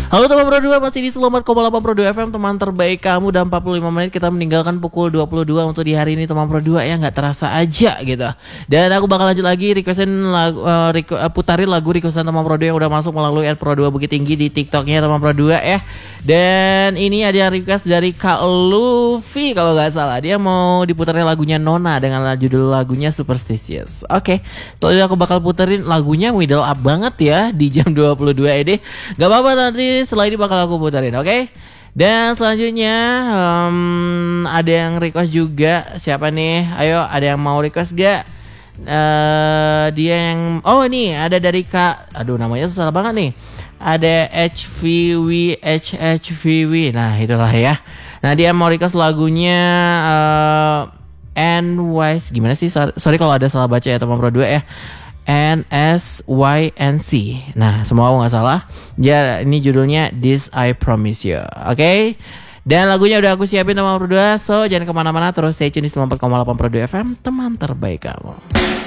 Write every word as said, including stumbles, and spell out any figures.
Halo teman Pro dua, masih di seratus empat koma delapan Pro dua F M, teman terbaik kamu. Dan empat puluh lima menit kita meninggalkan pukul dua puluh dua untuk di hari ini teman Pro dua ya, nggak terasa aja gitu. Dan aku bakal lanjut lagi requestin lagu, uh, requ- uh, putarin lagu requestan teman Pro dua yang udah masuk melalui at Pro dua Bukit Tinggi di TikToknya teman Pro dua ya. Dan ini ada yang request dari Kak Luffy kalau nggak salah, dia mau diputerin lagunya Nona dengan judul lagunya Superstitious. Oke, okay. Setelah itu aku bakal puterin lagunya middle up banget ya di jam dua puluh dua ini. Gak apa-apa, nanti setelah ini bakal aku puterin, oke? Okay? Dan selanjutnya um, ada yang request juga. Siapa nih? Ayo, ada yang mau request gak? Uh, dia yang oh ini ada dari Kak, aduh namanya susah banget nih. Ada H V W H H V W. Nah itulah ya. Nah dia mau request lagunya uh, N-Wise. Gimana sih? Sorry, sorry kalau ada salah baca ya teman Pro dua ya. N S Y N C. Nah semua aku gak salah. Ya ini judulnya This I Promise You. Oke okay? Dan lagunya udah aku siapin teman Pro dua. So jangan kemana-mana, terus stay tune di sembilan puluh empat koma delapan Pro dua F M, teman terbaik kamu.